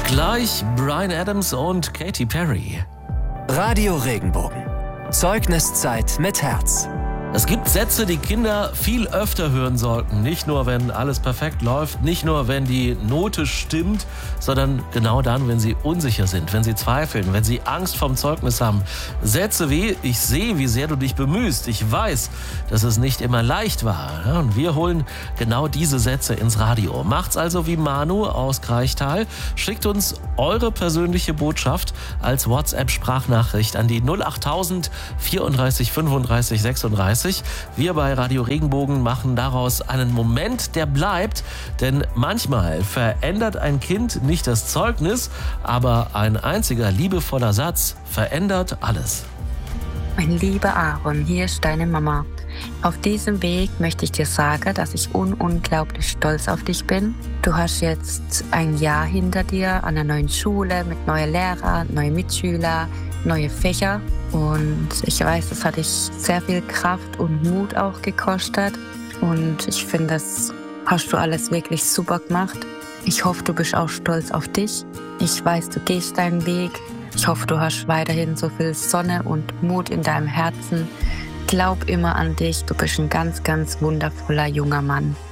Gleich Bryan Adams und Katy Perry. Radio Regenbogen. Zeugniszeit mit Herz. Es gibt Sätze, die Kinder viel öfter hören sollten. Nicht nur, wenn alles perfekt läuft, nicht nur, wenn die Note stimmt, sondern genau dann, wenn sie unsicher sind, wenn sie zweifeln, wenn sie Angst vorm Zeugnis haben. Sätze wie: Ich sehe, wie sehr du dich bemühst. Ich weiß, dass es nicht immer leicht war. Ja, und wir holen genau diese Sätze ins Radio. Macht's also wie Manu aus Kraichtal. Schickt uns eure persönliche Botschaft als WhatsApp-Sprachnachricht an die 08000 34 35 36. Wir bei Radio Regenbogen machen daraus einen Moment, der bleibt, denn manchmal verändert ein Kind nicht das Zeugnis, aber ein einziger liebevoller Satz verändert alles. Mein lieber Aaron, hier ist deine Mama. Auf diesem Weg möchte ich dir sagen, dass ich unglaublich stolz auf dich bin. Du hast jetzt ein Jahr hinter dir an einer neuen Schule mit neuen Lehrern, neuen Mitschülern, neue Fächer. Und ich weiß, das hat dich sehr viel Kraft und Mut auch gekostet. Und ich finde, das hast du alles wirklich super gemacht. Ich hoffe, du bist auch stolz auf dich. Ich weiß, du gehst deinen Weg. Ich hoffe, du hast weiterhin so viel Sonne und Mut in deinem Herzen. Glaub immer an dich. Du bist ein ganz, ganz wundervoller junger Mann.